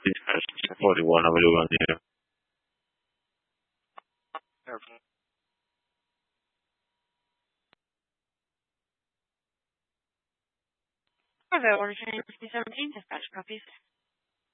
41, have a look on here. Private order train 17, dispatch copies.